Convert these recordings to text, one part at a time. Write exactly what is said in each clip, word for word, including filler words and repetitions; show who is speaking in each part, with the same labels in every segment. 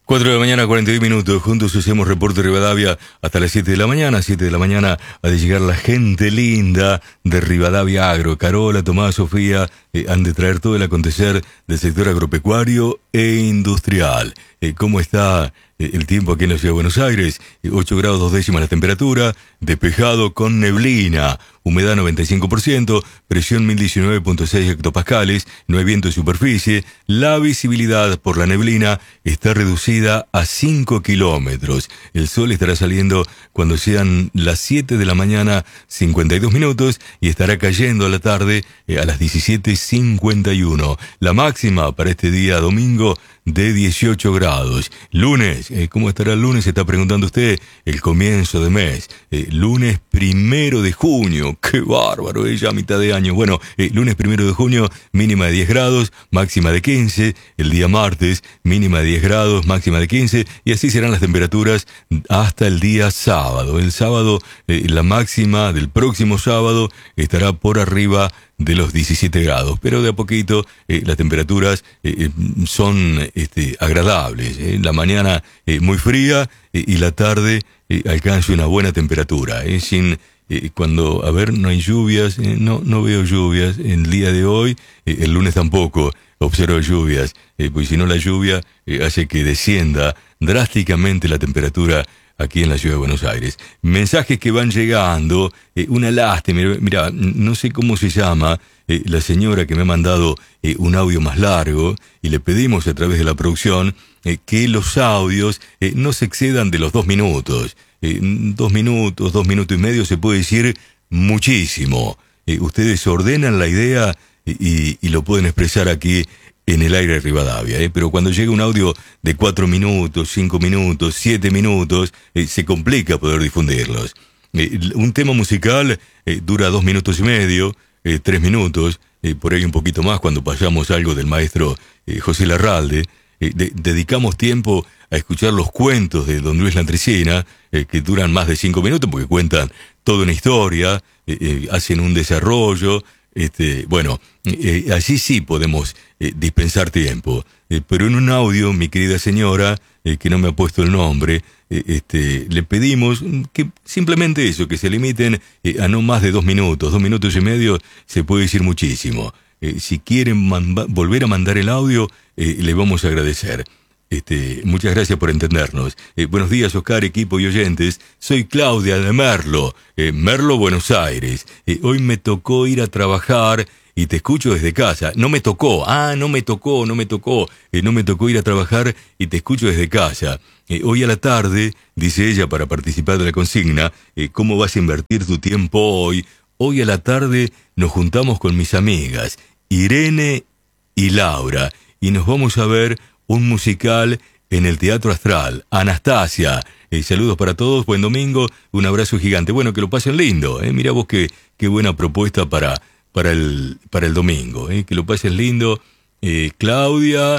Speaker 1: cuatro de la mañana, cuarenta y un minutos. Juntos hacemos Reporte Rivadavia hasta las siete de la mañana. siete de la mañana ha de llegar la gente linda de Rivadavia Agro. Carola, Tomás, Sofía eh, han de traer todo el acontecer del sector agropecuario e industrial. Eh, ¿Cómo está eh, el tiempo aquí en la Ciudad de Buenos Aires? Eh, ocho grados dos décimas la temperatura, despejado con neblina, humedad noventa y cinco por ciento, presión mil diecinueve punto seis hectopascales, no hay viento de superficie, la visibilidad por la neblina está reducida a cinco kilómetros. El sol estará saliendo cuando sean las siete de la mañana, cincuenta y dos minutos, y estará cayendo a la tarde eh, a las diecisiete cincuenta y uno. La máxima para este día domingo de dieciocho grados. Lunes, eh, ¿cómo estará el lunes? Se está preguntando usted. El comienzo de mes. Eh, lunes primero de junio. ¡Qué bárbaro! Es ya mitad de año. Bueno, eh, lunes primero de junio, mínima de diez grados, máxima de quince. El día martes, mínima de diez grados, máxima de quince. Y así serán las temperaturas hasta el día sábado. El sábado, eh, la máxima del próximo sábado estará por arriba de los diecisiete grados, pero de a poquito eh, las temperaturas eh, son este, agradables. Eh. La mañana eh, muy fría eh, y la tarde eh, alcanza una buena temperatura. Eh, sin eh, cuando, a ver, no hay lluvias, eh, no, no veo lluvias el día de hoy, eh, el lunes tampoco observo lluvias, eh, pues si no la lluvia eh, hace que descienda drásticamente la temperatura aquí en la Ciudad de Buenos Aires. Mensajes que van llegando, eh, una lástima, mira, no sé cómo se llama eh, la señora que me ha mandado eh, un audio más largo, y le pedimos a través de la producción eh, que los audios eh, no se excedan de los dos minutos. Eh, dos minutos, dos minutos y medio se puede decir muchísimo. Eh, ustedes ordenan la idea y, y lo pueden expresar aquí en el aire de Rivadavia, ¿eh? Pero cuando llega un audio de cuatro minutos, cinco minutos, siete minutos, eh, se complica poder difundirlos. Eh, un tema musical eh, dura dos minutos y medio, eh, tres minutos, eh, por ahí un poquito más cuando pasamos algo del maestro eh, José Larralde. Eh, de, dedicamos tiempo a escuchar los cuentos de don Luis Landricina, eh, que duran más de cinco minutos porque cuentan toda una historia, eh, eh, hacen un desarrollo. Este, bueno, eh, allí sí podemos eh, dispensar tiempo, eh, pero en un audio, mi querida señora, eh, que no me ha puesto el nombre, eh, este, le pedimos que simplemente eso, que se limiten eh, a no más de dos minutos, dos minutos y medio, se puede decir muchísimo. Eh, si quieren man- volver a mandar el audio, eh, le vamos a agradecer. Este, muchas gracias por entendernos. Eh, buenos días, Oscar, equipo y oyentes. Soy Claudia de Merlo, eh, Merlo, Buenos Aires. Eh, hoy me tocó ir a trabajar y te escucho desde casa. No me tocó, ah, no me tocó, no me tocó. Eh, no me tocó ir a trabajar y te escucho desde casa. Eh, hoy a la tarde, dice ella para participar de la consigna, eh, ¿cómo vas a invertir tu tiempo hoy? Hoy a la tarde nos juntamos con mis amigas, Irene y Laura, y nos vamos a ver un musical en el Teatro Astral. Anastasia, eh, saludos para todos, buen domingo, un abrazo gigante. Bueno, que lo pasen lindo, eh. Mirá vos qué, qué buena propuesta para, para, el, para el domingo, eh. Que lo pasen lindo. Eh, Claudia,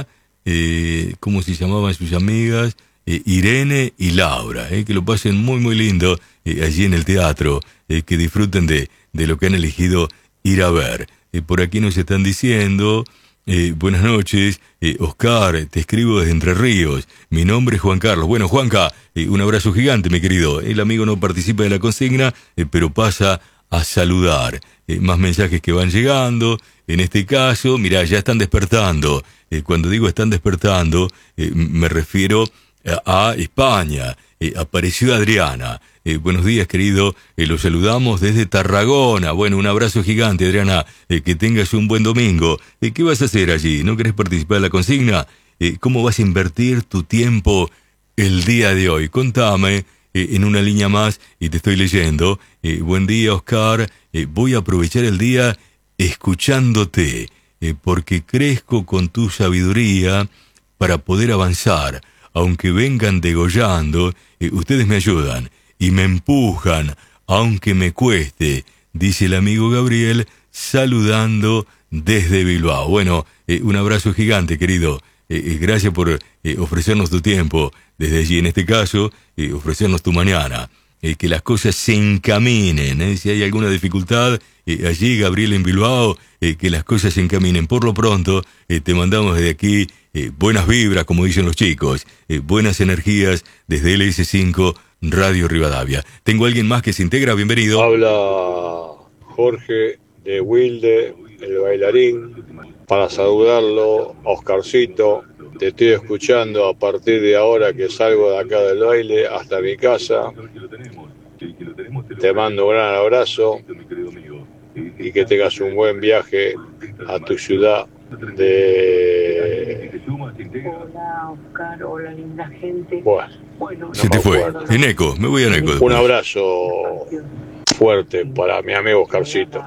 Speaker 1: eh, ¿cómo se llamaban sus amigas? Eh, Irene y Laura, eh. Que lo pasen muy, muy lindo eh, allí en el teatro, eh, que disfruten de, de lo que han elegido ir a ver. Eh, por aquí nos están diciendo... Eh, buenas noches, eh, Oscar, te escribo desde Entre Ríos, mi nombre es Juan Carlos. Bueno, Juanca, eh, un abrazo gigante, mi querido. El amigo no participa de la consigna, eh, pero pasa a saludar. Eh, más mensajes que van llegando, en este caso, mirá, ya están despertando. Eh, cuando digo están despertando, eh, me refiero a, a España. Eh, apareció Adriana. Eh, buenos días, querido. Eh, los saludamos desde Tarragona. Bueno, un abrazo gigante, Adriana. Eh, que tengas un buen domingo. Eh, ¿Qué vas a hacer allí? ¿No querés participar de la consigna? Eh, ¿Cómo vas a invertir tu tiempo el día de hoy? Contame eh, en una línea más y te estoy leyendo. Eh, buen día, Oscar. Eh, voy a aprovechar el día escuchándote, eh, porque crezco con tu sabiduría para poder avanzar. Aunque vengan degollando, eh, ustedes me ayudan y me empujan, aunque me cueste, dice el amigo Gabriel, saludando desde Bilbao. Bueno, eh, un abrazo gigante, querido. Eh, eh, gracias por eh, ofrecernos tu tiempo desde allí, en este caso, eh, ofrecernos tu mañana. Eh, que las cosas se encaminen, eh, si hay alguna dificultad, eh, allí, Gabriel, en Bilbao, eh, que las cosas se encaminen. Por lo pronto, eh, te mandamos desde aquí eh, buenas vibras, como dicen los chicos, eh, buenas energías desde L S cinco Radio Rivadavia. Tengo a alguien más que se integra, bienvenido.
Speaker 2: Habla Jorge de Wilde, el bailarín, para saludarlo, Oscarcito. Te estoy escuchando a partir de ahora que salgo de acá del baile hasta mi casa. Te mando un gran abrazo y que tengas un buen viaje a tu ciudad de...
Speaker 3: Hola, Oscar, hola, linda gente.
Speaker 2: Bueno,
Speaker 3: bueno
Speaker 1: se te fue. En eco, me voy a eco.
Speaker 2: Un abrazo fuerte para mi amigo Oscarcito.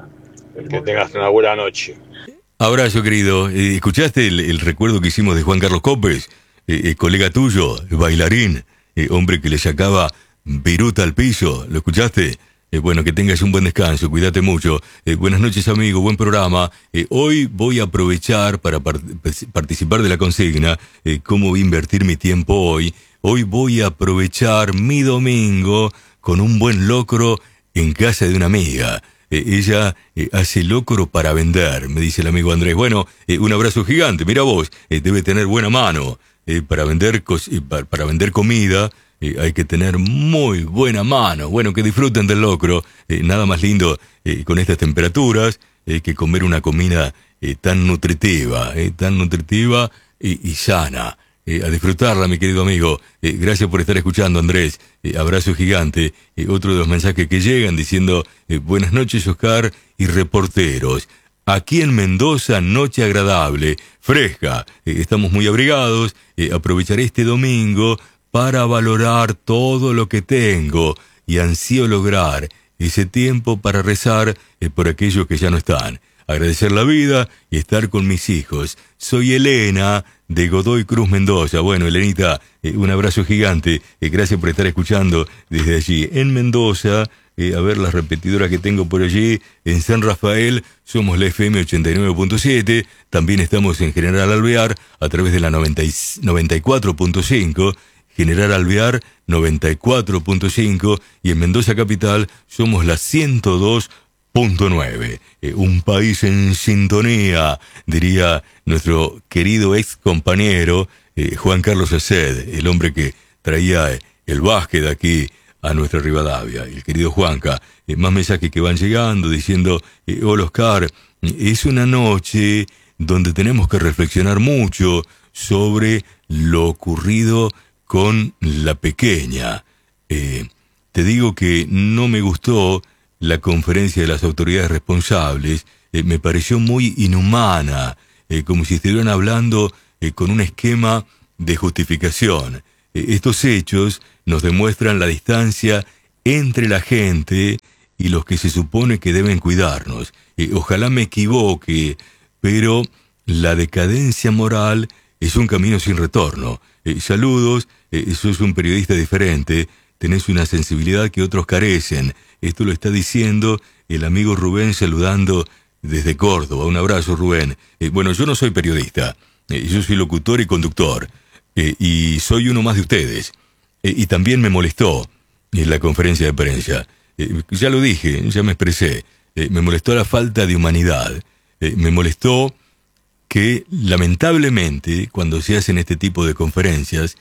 Speaker 2: Que tengas una buena noche.
Speaker 1: Abrazo, querido. Eh, ¿Escuchaste el, el recuerdo que hicimos de Juan Carlos Copes? Eh, eh, colega tuyo, bailarín, eh, hombre que le sacaba viruta al piso. ¿Lo escuchaste? Eh, bueno, que tengas un buen descanso, cuídate mucho. Eh, buenas noches, amigo, buen programa. Eh, hoy voy a aprovechar para part- participar de la consigna, eh, cómo voy a invertir mi tiempo hoy. Hoy voy a aprovechar mi domingo con un buen locro en casa de una amiga. Eh, ella eh, hace locro para vender, me dice el amigo Andrés. Bueno, eh, un abrazo gigante, mira vos, eh, debe tener buena mano. Eh, para, vender cos- eh, para, para vender comida eh, hay que tener muy buena mano. Bueno, que disfruten del locro. Eh, nada más lindo eh, con estas temperaturas eh, que comer una comida eh, tan nutritiva, eh, tan nutritiva y, y sana. Eh, a disfrutarla, mi querido amigo. Eh, gracias por estar escuchando, Andrés. Eh, abrazo gigante. Eh, otro de los mensajes que llegan diciendo eh, buenas noches, Oscar y reporteros. Aquí en Mendoza, noche agradable, fresca. Eh, estamos muy abrigados. Eh, aprovecharé este domingo para valorar todo lo que tengo y ansío lograr ese tiempo para rezar eh, por aquellos que ya no están. Agradecer la vida y estar con mis hijos. Soy Elena de Godoy Cruz, Mendoza. Bueno, Elenita, eh, un abrazo gigante. Eh, gracias por estar escuchando desde allí. En Mendoza, eh, a ver las repetidoras que tengo por allí. En San Rafael somos la F M ochenta y nueve punto siete. También estamos en General Alvear a través de la noventa y cuatro punto cinco. General Alvear noventa y cuatro punto cinco. Y en Mendoza Capital somos la ciento dos punto nueve. Eh, un país en sintonía, diría nuestro querido ex compañero eh, Juan Carlos Aced, el hombre que traía eh, el básquet aquí a nuestra Rivadavia. El querido Juanca, eh, más mensajes que van llegando diciendo, eh, hola Oscar, es una noche donde tenemos que reflexionar mucho sobre lo ocurrido con la pequeña. Eh, te digo que no me gustó la conferencia de las autoridades responsables. Eh, me pareció muy inhumana, eh, como si estuvieran hablando eh, con un esquema de justificación. Eh, estos hechos nos demuestran la distancia entre la gente y los que se supone que deben cuidarnos. Eh, ojalá me equivoque, pero la decadencia moral es un camino sin retorno. Eh, saludos, eh, sos un periodista diferente, tenés una sensibilidad que otros carecen. Esto lo está diciendo el amigo Rubén saludando desde Córdoba. Un abrazo, Rubén. Eh, bueno, yo no soy periodista. Eh, yo soy locutor y conductor. Eh, y soy uno más de ustedes. Eh, y también me molestó en la conferencia de prensa. Eh, ya lo dije, ya me expresé. Eh, me molestó la falta de humanidad. Eh, me molestó que, lamentablemente, cuando se hacen este tipo de conferencias,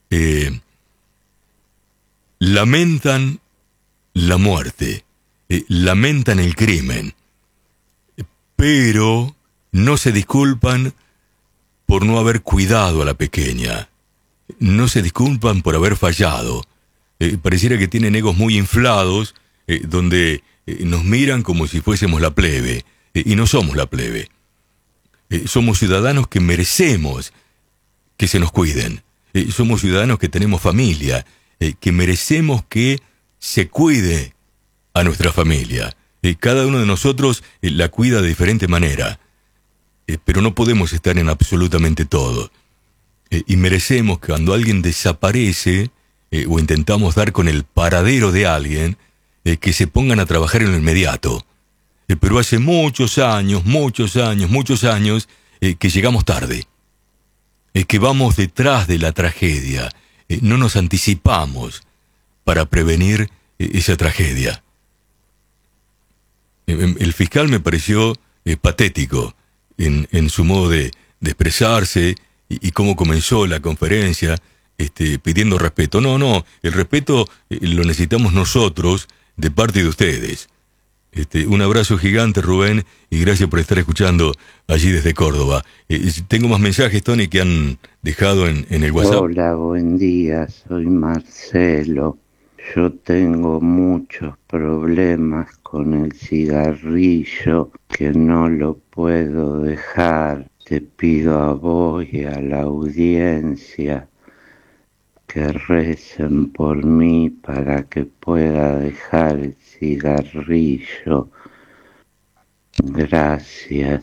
Speaker 1: eh, lamentan la muerte, eh, lamentan el crimen, pero no se disculpan por no haber cuidado a la pequeña, no se disculpan por haber fallado. Eh, pareciera que tienen egos muy inflados, eh, donde eh, nos miran como si fuésemos la plebe, eh, y no somos la plebe. Eh, somos ciudadanos que merecemos que se nos cuiden, eh, somos ciudadanos que tenemos familia, eh, que merecemos que se cuide a nuestra familia. Eh, cada uno de nosotros eh, la cuida de diferente manera, eh, pero no podemos estar en absolutamente todo. Eh, y merecemos que cuando alguien desaparece eh, o intentamos dar con el paradero de alguien, eh, que se pongan a trabajar en lo inmediato. Eh, pero hace muchos años, muchos años, muchos años eh, que llegamos tarde. Eh, que vamos detrás de la tragedia. Eh, no nos anticipamos para prevenir eh, esa tragedia. Eh, el fiscal me pareció eh, patético en, en su modo de, de expresarse y, y cómo comenzó la conferencia, este, pidiendo respeto. No, no, el respeto eh, lo necesitamos nosotros de parte de ustedes. Este, un abrazo gigante, Rubén, y gracias por estar escuchando allí desde Córdoba. Eh, tengo más mensajes, Tony, que han dejado en, en el WhatsApp.
Speaker 4: Hola, buen día, soy Marcelo. Yo tengo muchos problemas con el cigarrillo que no lo puedo dejar. Te pido a vos y a la audiencia que recen por mí para que pueda dejar el cigarrillo. Gracias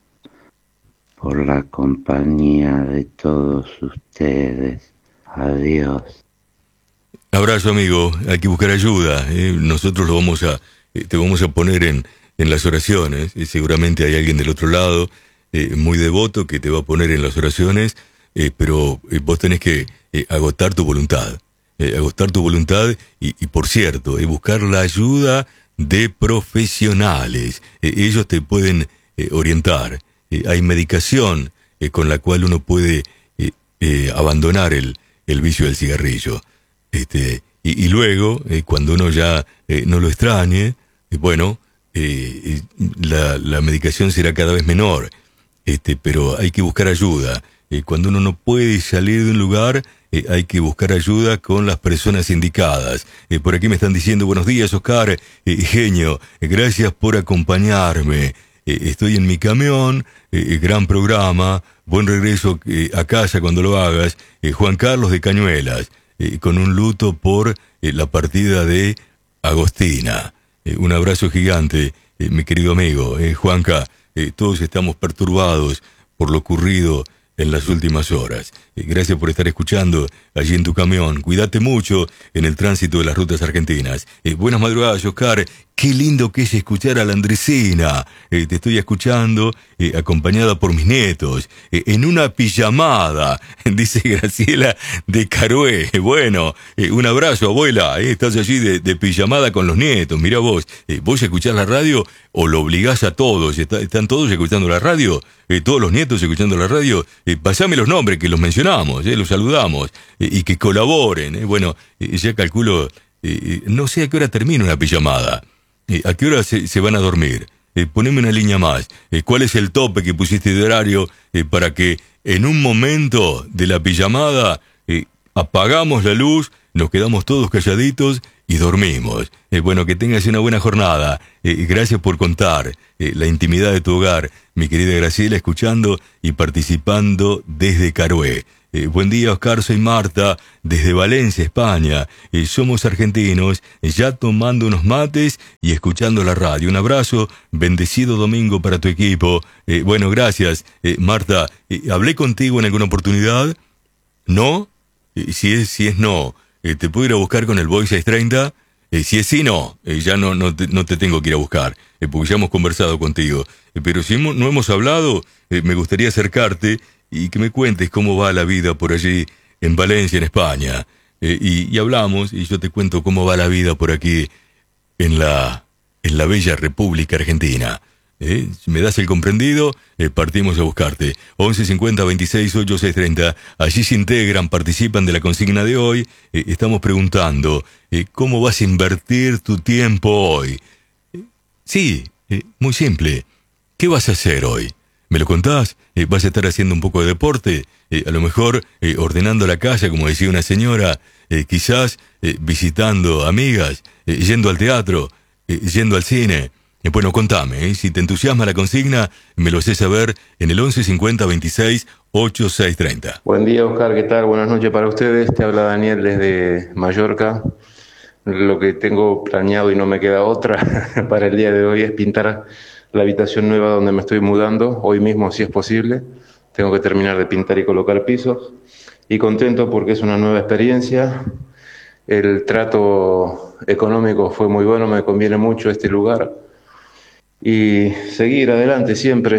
Speaker 4: por la compañía de todos ustedes. Adiós.
Speaker 1: Abrazo, amigo. Hay que buscar ayuda. ¿eh? Nosotros lo vamos a, eh, te vamos a poner en, en las oraciones. Eh, seguramente hay alguien del otro lado eh, muy devoto que te va a poner en las oraciones, eh, pero eh, vos tenés que eh, agotar tu voluntad. Eh, agotar tu voluntad y, y por cierto, eh, buscar la ayuda de profesionales. Eh, ellos te pueden eh, orientar. Eh, hay medicación eh, con la cual uno puede eh, eh, abandonar el, el vicio del cigarrillo. Este, y, y luego, eh, cuando uno ya eh, no lo extrañe, eh, bueno, eh, la, la medicación será cada vez menor. Este, pero hay que buscar ayuda. Eh, cuando uno no puede salir de un lugar, eh, hay que buscar ayuda con las personas indicadas. Eh, por aquí me están diciendo, buenos días, Oscar, eh, genio, eh, gracias por acompañarme. Eh, estoy en mi camión, eh, gran programa, buen regreso eh, a casa cuando lo hagas. Eh, Juan Carlos de Cañuelas, eh, con un luto por eh, la partida de Agostina. Eh, un abrazo gigante, eh, mi querido amigo. Eh, Juanca, eh, todos estamos perturbados por lo ocurrido en las últimas horas. Eh, gracias por estar escuchando allí en tu camión. Cuídate mucho en el tránsito de las rutas argentinas. Eh, buenas madrugadas, Oscar. Qué lindo que es escuchar a la Andresina. Eh, te estoy escuchando eh, acompañada por mis nietos. Eh, en una pijamada, dice Graciela de Carué. Bueno, eh, un abrazo, abuela. Eh, estás allí de, de pijamada con los nietos. Mirá vos, eh, vos escuchás la radio o lo obligás a todos. Está, ¿Están todos escuchando la radio? Eh, ¿Todos los nietos escuchando la radio? Eh, pasame los nombres que los mencionamos, eh, los saludamos. Eh, y que colaboren. Eh. Bueno, eh, ya calculo, eh, no sé a qué hora termina una pijamada. Eh, ¿A qué hora se, se van a dormir? Eh, poneme una línea más. Eh, ¿Cuál es el tope que pusiste de horario eh, para que en un momento de la pijamada eh, apagamos la luz, nos quedamos todos calladitos y dormimos? Eh, bueno, que tengas una buena jornada. Eh, gracias por contar eh, la intimidad de tu hogar, mi querida Graciela, escuchando y participando desde Carué. Eh, buen día, Oscar, soy Marta, desde Valencia, España. Eh, somos argentinos, eh, ya tomando unos mates y escuchando la radio. Un abrazo, bendecido domingo para tu equipo. Eh, bueno, gracias, eh, Marta. Eh, ¿Hablé contigo en alguna oportunidad? ¿No? Eh, si es si es no, eh, ¿te puedo ir a buscar con el Boy seiscientos treinta? Eh, si es sí, no, eh, ya no, no, te, no te tengo que ir a buscar, eh, porque ya hemos conversado contigo. Eh, pero si hemos, no hemos hablado, eh, me gustaría acercarte y que me cuentes cómo va la vida por allí en Valencia, en España. Eh, y, y hablamos, y yo te cuento cómo va la vida por aquí en la, en la bella República Argentina. Eh, si me das el comprendido, eh, partimos a buscarte. once cincuenta veintiséis ochenta y seis treinta. Allí se integran, participan de la consigna de hoy. Eh, estamos preguntando, eh, ¿cómo vas a invertir tu tiempo hoy? Eh, sí, eh, muy simple. ¿Qué vas a hacer hoy? ¿Me lo contás? Eh, ¿Vas a estar haciendo un poco de deporte? Eh, a lo mejor eh, ordenando la casa, como decía una señora. Eh, quizás eh, visitando amigas, eh, yendo al teatro, eh, yendo al cine. Eh, bueno, contame, eh, si te entusiasma la consigna, me lo sé saber en el once cincuenta veintiséis ochenta y seis treinta.
Speaker 5: Buen día, Oscar, ¿qué tal? Buenas noches para ustedes. Te habla Daniel desde Mallorca. Lo que tengo planeado y no me queda otra para el día de hoy es pintar la habitación nueva donde me estoy mudando, hoy mismo si es posible. Tengo que terminar de pintar y colocar pisos. Y contento porque es una nueva experiencia. El trato económico fue muy bueno, me conviene mucho este lugar. Y seguir adelante siempre.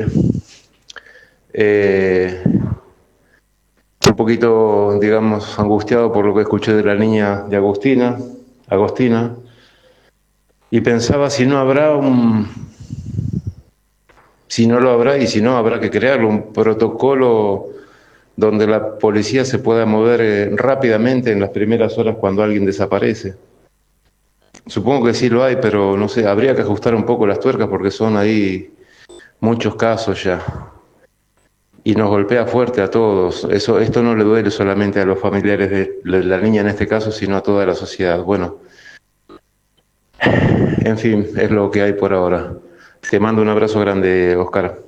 Speaker 5: Eh, un poquito, digamos, angustiado por lo que escuché de la niña de Agostina, Agostina. Y pensaba si no habrá un... Si no lo habrá y si no, habrá que crearlo, un protocolo donde la policía se pueda mover eh, rápidamente en las primeras horas cuando alguien desaparece. Supongo que sí lo hay, pero no sé, habría que ajustar un poco las tuercas porque son ahí muchos casos ya. Y nos golpea fuerte a todos. Eso, esto no le duele solamente a los familiares de la niña en este caso, sino a toda la sociedad. Bueno, en fin, es lo que hay por ahora. Te mando un abrazo grande, Oscar.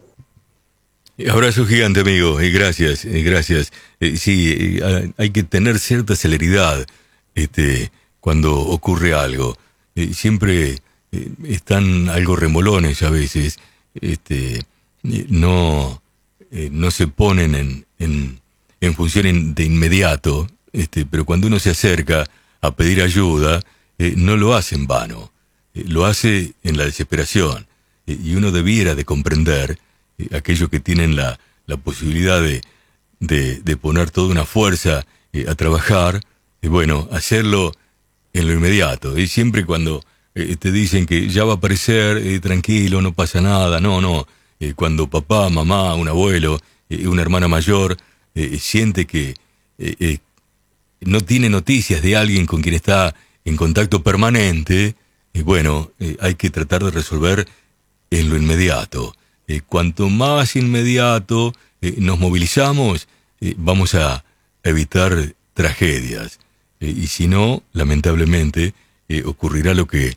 Speaker 1: Abrazo gigante, amigo, y gracias, y gracias. Eh, sí, eh, hay que tener cierta celeridad este, cuando ocurre algo. Eh, siempre eh, están algo remolones a veces, este, eh, no... Eh, no se ponen en, en, en función in, de inmediato, este, pero cuando uno se acerca a pedir ayuda, eh, no lo hace en vano, eh, lo hace en la desesperación, eh, y uno debiera de comprender eh, aquellos que tienen la, la posibilidad de, de, de poner toda una fuerza eh, a trabajar, y eh, bueno, hacerlo en lo inmediato, y siempre cuando eh, te dicen que ya va a aparecer, eh, tranquilo, no pasa nada, no, no. Eh, cuando papá, mamá, un abuelo, eh, una hermana mayor eh, siente que eh, eh, no tiene noticias de alguien con quien está en contacto permanente, eh, bueno, eh, hay que tratar de resolver en lo inmediato. Eh, cuanto más inmediato eh, nos movilizamos, eh, vamos a evitar tragedias. Eh, y si no, lamentablemente, eh, ocurrirá lo que,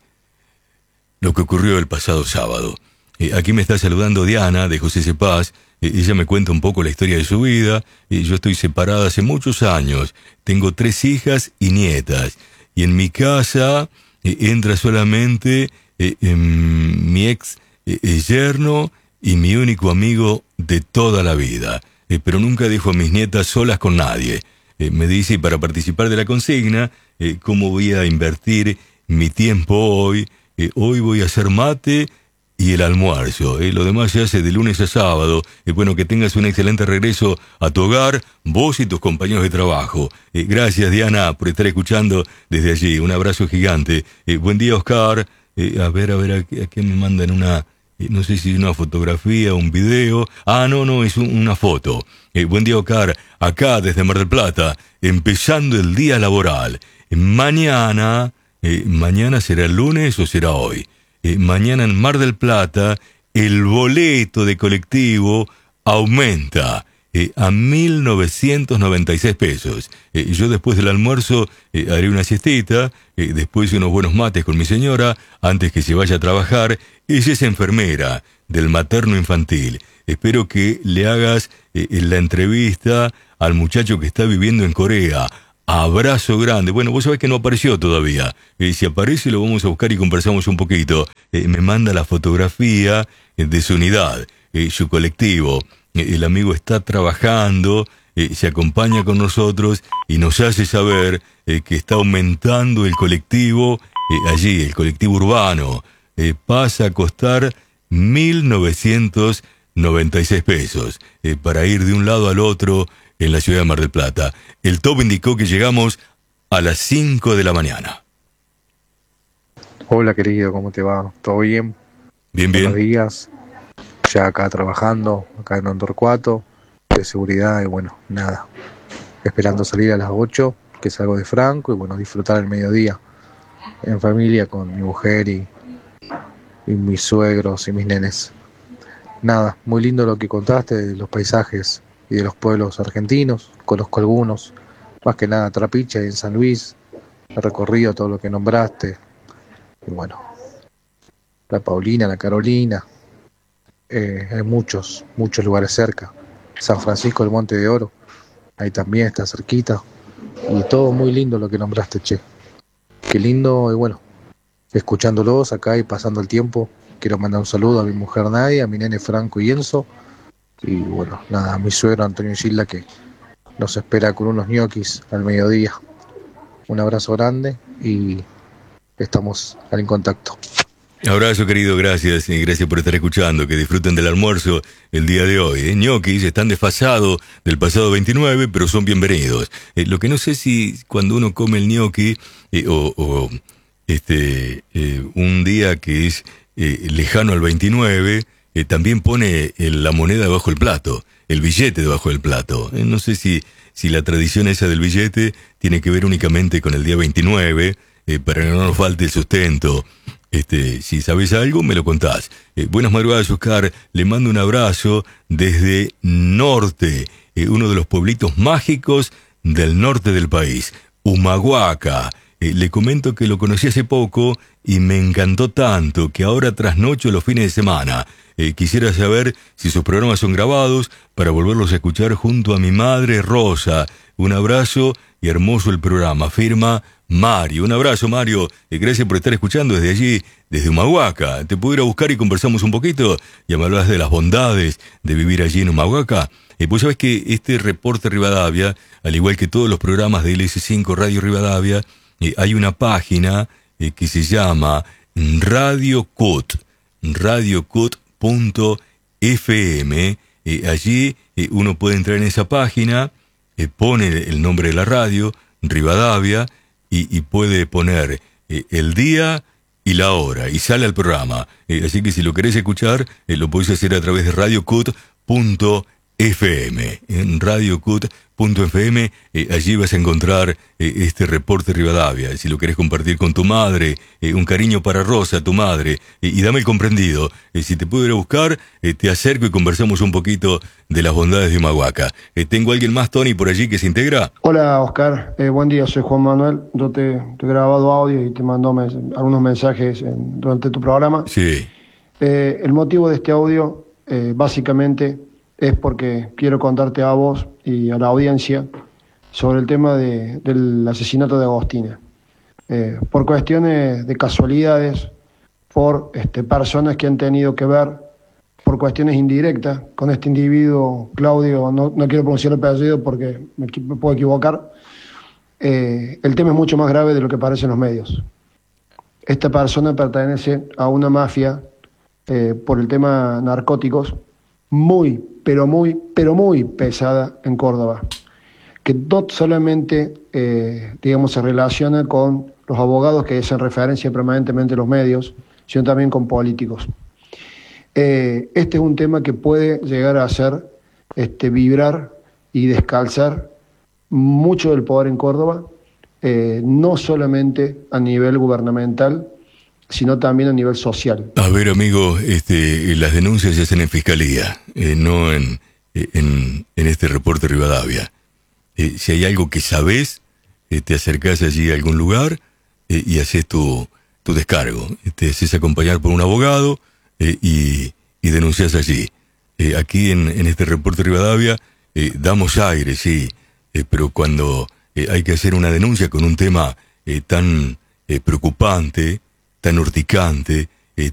Speaker 1: lo que ocurrió el pasado sábado. Eh, aquí me está saludando Diana de José Cepaz. Eh, ella me cuenta un poco la historia de su vida. Eh, yo estoy separada hace muchos años. Tengo tres hijas y nietas. Y en mi casa eh, entra solamente eh, eh, mi ex eh, eh, yerno y mi único amigo de toda la vida. Eh, pero nunca dejo a mis nietas solas con nadie. Eh, me dice, para participar de la consigna, eh, cómo voy a invertir mi tiempo hoy. Eh, hoy voy a hacer mate y el almuerzo, eh, lo demás se hace de lunes a sábado. Es eh, bueno que tengas un excelente regreso a tu hogar, vos y tus compañeros de trabajo. Eh, gracias, Diana, por estar escuchando desde allí. Un abrazo gigante. Eh, buen día, Oscar. Eh, a ver, a ver, ¿a qué, a qué me mandan una, eh, no sé si es una fotografía, un video? Ah, no, no, es un, una foto. Eh, buen día, Oscar. Acá, desde Mar del Plata, empezando el día laboral. Eh, mañana, eh, mañana será el lunes o será hoy. Eh, mañana en Mar del Plata el boleto de colectivo aumenta eh, a mil novecientos noventa y seis pesos. Eh, yo después del almuerzo eh, haré una siestita, eh, después unos buenos mates con mi señora antes que se vaya a trabajar. Ella es enfermera del materno infantil. Espero que le hagas eh, la entrevista al muchacho que está viviendo en Corea. Abrazo grande. Bueno, vos sabés que no apareció todavía. Eh, si aparece lo vamos a buscar y conversamos un poquito. Eh, me manda la fotografía eh, de su unidad, eh, su colectivo. Eh, el amigo está trabajando, eh, se acompaña con nosotros y nos hace saber eh, que está aumentando el colectivo eh, allí, el colectivo urbano. Eh, pasa a costar mil novecientos noventa y seis pesos eh, para ir de un lado al otro en la ciudad de Mar del Plata. El top indicó que llegamos a las cinco de la mañana.
Speaker 6: Hola, querido, ¿cómo te va? ¿Todo bien?
Speaker 1: Bien, bien.
Speaker 6: Buenos días. Ya acá trabajando, acá en Torcuato, de seguridad y bueno, nada. Esperando salir a las ocho, que salgo de Franco y bueno, disfrutar el mediodía en familia con mi mujer y, y mis suegros y mis nenes. Nada, muy lindo lo que contaste de los paisajes y de los pueblos argentinos. Conozco algunos, más que nada Trapiche en San Luis, he recorrido todo lo que nombraste, y bueno, la Paulina, la Carolina, eh, hay muchos, muchos lugares cerca, San Francisco del Monte de Oro, ahí también está cerquita, y todo muy lindo lo que nombraste, che, qué lindo, y bueno, escuchándolos acá y pasando el tiempo, quiero mandar un saludo a mi mujer Nadia, a mi nene Franco y Enzo, y bueno, nada, a mi suegro Antonio Gilda que nos espera con unos ñoquis al mediodía. Un abrazo grande y estamos en contacto.
Speaker 1: Abrazo, querido, gracias, y gracias por estar escuchando, que disfruten del almuerzo el día de hoy. ¿eh? Ñoquis están desfasados del pasado veintinueve, pero son bienvenidos. Eh, lo que no sé si cuando uno come el ñoqui, eh, o, o este eh, un día que es eh, lejano al veintinueve, eh, también pone eh, la moneda bajo el plato. el billete debajo del plato. Eh, no sé si, si la tradición esa del billete tiene que ver únicamente con el día veintinueve, eh, para que no nos falte el sustento. Este, si sabes algo, me lo contás. Eh, buenas madrugadas, Oscar. Le mando un abrazo desde Norte, eh, uno de los pueblitos mágicos del norte del país, Humahuaca. Eh, le comento que lo conocí hace poco y me encantó tanto que ahora trasnocho los fines de semana. Eh, quisiera saber si sus programas son grabados para volverlos a escuchar junto a mi madre Rosa. Un abrazo y hermoso el programa. Firma Mario. Un abrazo, Mario. Eh, gracias por estar escuchando desde allí, desde Humahuaca. Te puedo ir a buscar y conversamos un poquito. Ya me hablas de las bondades de vivir allí en Humahuaca. Eh, pues sabes que este reporte Rivadavia, al igual que todos los programas de L S cinco Radio Rivadavia, eh, hay una página eh, que se llama Radio Cut, radio cut punto f m. Eh, allí eh, uno puede entrar en esa página, eh, pone el nombre de la radio, Rivadavia, y, y puede poner eh, el día y la hora, y sale al programa. Eh, así que si lo querés escuchar, eh, lo podés hacer a través de radio cut punto f m. En radio cut punto f m, eh, allí vas a encontrar eh, este reporte Rivadavia. Si lo querés compartir con tu madre, eh, un cariño para Rosa, tu madre, eh, y dame el comprendido. Eh, si te puedo ir a buscar, eh, te acerco y conversamos un poquito de las bondades de Humahuaca. Eh, ¿Tengo alguien más, Tony, por allí que se integra?
Speaker 7: Hola, Oscar. Eh, buen día, soy Juan Manuel. Yo te, te he grabado audio y te mando mes, algunos mensajes en, durante tu programa.
Speaker 1: Sí.
Speaker 7: Eh, el motivo de este audio, eh, básicamente, es porque quiero contarte a vos y a la audiencia sobre el tema de, del asesinato de Agostina. Eh, por cuestiones de casualidades, por este, personas que han tenido que ver, por cuestiones indirectas, con este individuo, Claudio, no, no quiero pronunciar el apellido porque me, me puedo equivocar, eh, el tema es mucho más grave de lo que parece en los medios. Esta persona pertenece a una mafia eh, por el tema narcóticos, muy, pero muy, pero muy pesada en Córdoba, que no solamente, eh, digamos, se relaciona con los abogados que hacen referencia permanentemente a los medios, sino también con políticos. Eh, este es un tema que puede llegar a hacer este, vibrar y descalzar mucho del poder en Córdoba, eh, no solamente a nivel gubernamental, sino también a nivel social.
Speaker 1: A ver, amigo, este, las denuncias se hacen en fiscalía, eh, no en, en, en este reporte Rivadavia. Eh, si hay algo que sabés, eh, te acercás allí a algún lugar eh, y haces tu, tu descargo. Te haces acompañar por un abogado eh, y, y denunciás allí. Eh, aquí en, en este reporte Rivadavia eh, damos aire, sí, eh, pero cuando eh, hay que hacer una denuncia con un tema eh, tan eh, preocupante, tan urticante,